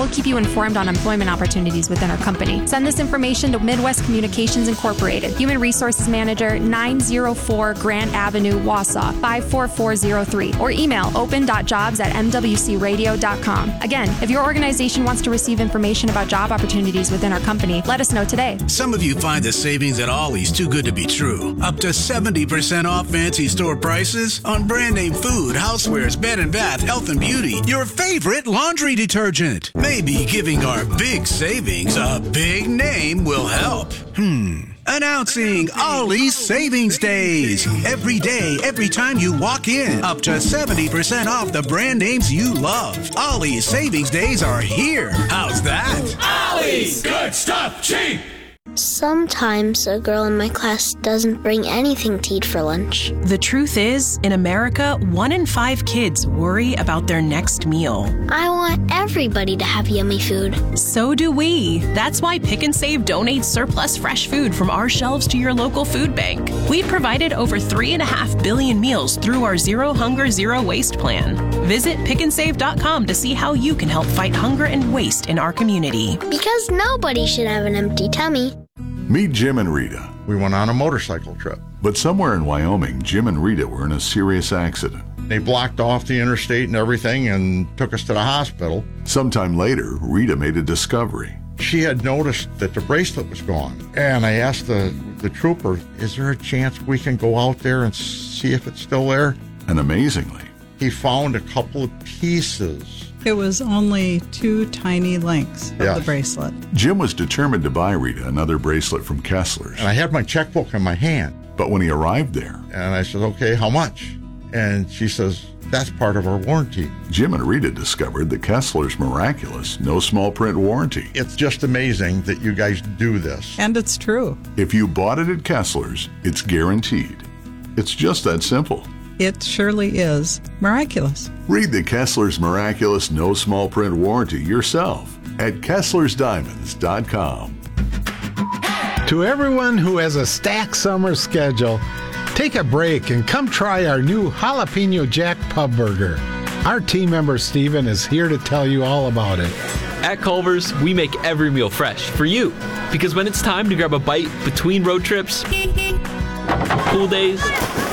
we'll keep you informed on employment opportunities within our company. Send this information to Midwest Communications Incorporated, Human Resources Manager, 904 Grant Avenue, Wausau, 54403, or email open.jobs@mwcradio.com. Again, if your organization wants to receive information about job opportunities within our company, let us know today. Some of you find the savings at Ollie's too good to be true. Up to 70% off fancy store prices on brand name food, housewares, bed and bath, health and beauty, your favorite laundry detergent. Maybe giving our big savings a big name will help. Announcing Ollie's Savings Days. Every day, every time you walk in, up to 70% off the brand names you love. Ollie's Savings Days are here. How's that? Ollie's! Good stuff, cheap! Sometimes a girl in my class doesn't bring anything to eat for lunch. The truth is, in America, 1 in 5 kids worry about their next meal. I want everybody to have yummy food. So do we. That's why Pick and Save donates surplus fresh food from our shelves to your local food bank. We've provided over 3.5 billion meals through our Zero Hunger, Zero Waste plan. Visit pickandsave.com to see how you can help fight hunger and waste in our community. Because nobody should have an empty tummy. Meet Jim and Rita. We went on a motorcycle trip. But somewhere in Wyoming, Jim and Rita were in a serious accident. They blocked off the interstate and everything and took us to the hospital. Sometime later, Rita made a discovery. She had noticed that the bracelet was gone. And I asked the trooper, is there a chance we can go out there and see if it's still there? And amazingly, he found a couple of pieces. It was only 2 tiny links of the bracelet. Jim was determined to buy Rita another bracelet from Kessler's. And I had my checkbook in my hand. But when he arrived there, and I said, okay, how much? And she says, that's part of our warranty. Jim and Rita discovered the Kessler's miraculous no small print warranty. It's just amazing that you guys do this. And it's true. If you bought it at Kessler's, it's guaranteed. It's just that simple. It surely is miraculous. Read the Kessler's miraculous no small print warranty yourself at KesslersDiamonds.com. To everyone who has a stacked summer schedule, take a break and come try our new Jalapeno Jack Pub Burger. Our team member Steven is here to tell you all about it. At Culver's, we make every meal fresh for you. Because when it's time to grab a bite between road trips, pool days,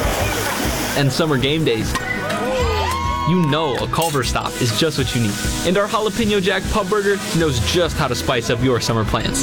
and summer game days, you know a Culver's stop is just what you need. And our Jalapeno Jack Pub Burger knows just how to spice up your summer plans.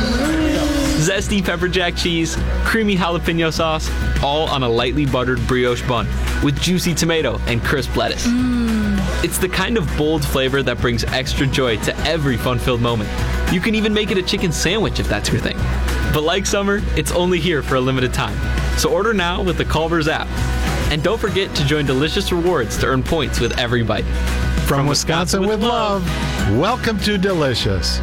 Zesty pepper jack cheese, creamy jalapeno sauce, all on a lightly buttered brioche bun with juicy tomato and crisp lettuce. It's the kind of bold flavor that brings extra joy to every fun-filled moment. You can even make it a chicken sandwich if that's your thing. But like summer, it's only here for a limited time. So order now with the Culver's app. And don't forget to join Delicious Rewards to earn points with every bite. From Wisconsin with love, welcome to Delicious.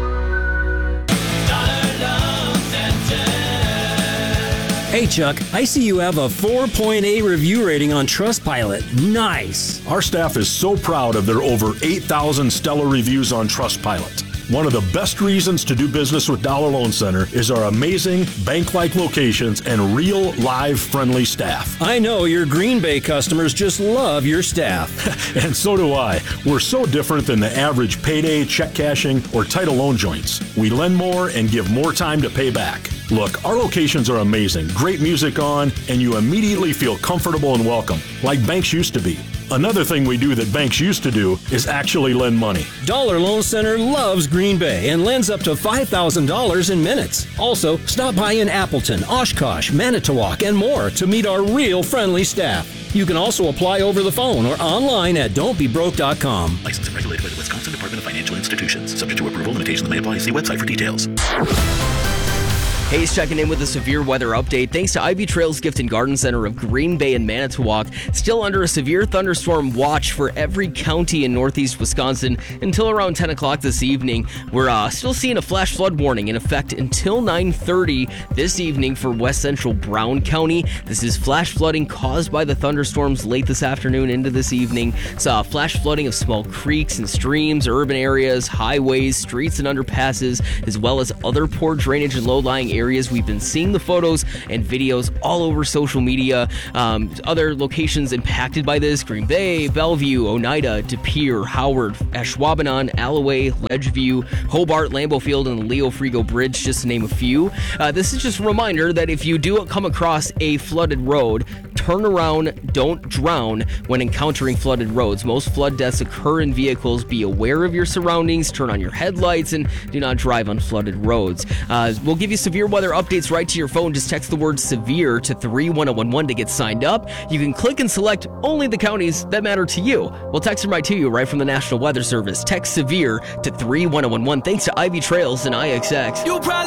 Hey Chuck, I see you have a 4.8 review rating on Trustpilot. Nice. Our staff is so proud of their over 8,000 stellar reviews on Trustpilot. One of the best reasons to do business with Dollar Loan Center is our amazing bank-like locations and real, live, friendly staff. I know your Green Bay customers just love your staff. And so do I. We're so different than the average payday, check cashing, or title loan joints. We lend more and give more time to pay back. Look, our locations are amazing, great music on, and you immediately feel comfortable and welcome, like banks used to be. Another thing we do that banks used to do is actually lend money. Dollar Loan Center loves Green Bay and lends up to $5,000 in minutes. Also, stop by in Appleton, Oshkosh, Manitowoc, and more to meet our real friendly staff. You can also apply over the phone or online at don'tbebroke.com. Licensed and regulated by the Wisconsin Department of Financial Institutions. Subject to approval, limitations may apply. See website for details. Hayes checking in with a severe weather update. Thanks to Ivy Trails Gift and Garden Center of Green Bay and Manitowoc. Still under a severe thunderstorm watch for every county in northeast Wisconsin until around 10 o'clock this evening. We're still seeing a flash flood warning in effect until 9:30 this evening for west central Brown County. This is flash flooding caused by the thunderstorms late this afternoon into this evening. It's flash flooding of small creeks and streams, urban areas, highways, streets, and underpasses, as well as other poor drainage and low-lying areas. We've been seeing the photos and videos all over social media. Other locations impacted by this: Green Bay, Bellevue, Oneida, De Pere, Howard, Ashwaubenon, Alloway, Ledgeview, Hobart, Lambeau Field, and the Leo Frigo Bridge, just to name a few. This is just a reminder that if you do come across a flooded road, turn around, don't drown when encountering flooded roads. Most flood deaths occur in vehicles. Be aware of your surroundings, turn on your headlights, and do not drive on flooded roads. We'll give you severe weather updates right to your phone. Just text the word severe to 31011 to get signed up. You can click and select only the counties that matter to you. We'll text them right to you right from the National Weather Service. Text severe to 31011. Thanks to Ivy Trails and IXX. You'll probably